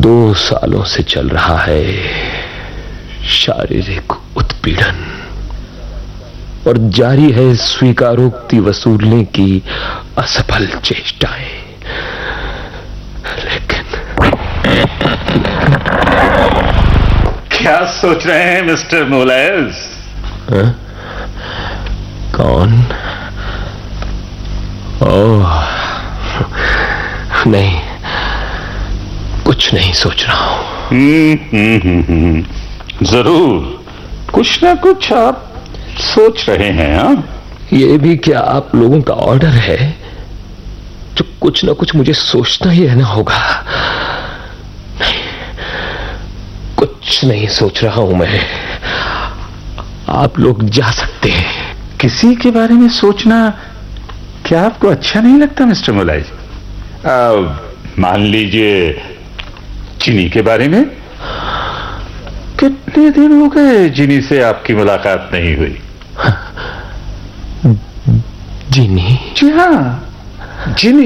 2 सालों से चल रहा है शारीरिक उत्पीड़न और जारी है स्वीकारोक्ति वसूलने की असफल चेष्टाएं। लेकिन क्या सोच रहे हैं मिस्टर मोलेज? कौन? ओह नहीं, कुछ नहीं सोच रहा हूं। जरूर कुछ ना कुछ आप सोच रहे हैं। हाँ, ये भी क्या आप लोगों का ऑर्डर है जो कुछ ना कुछ मुझे सोचना ही रहना होगा? नहीं, कुछ नहीं सोच रहा हूं मैं। आप लोग जा सकते हैं। किसी के बारे में सोचना क्या आपको अच्छा नहीं लगता मिस्टर मोलेज? मान लीजिए जिनी के बारे में। कितने दिन हो गए जिनी से आपकी मुलाकात नहीं हुई? जिनी? जी हाँ, जिनी।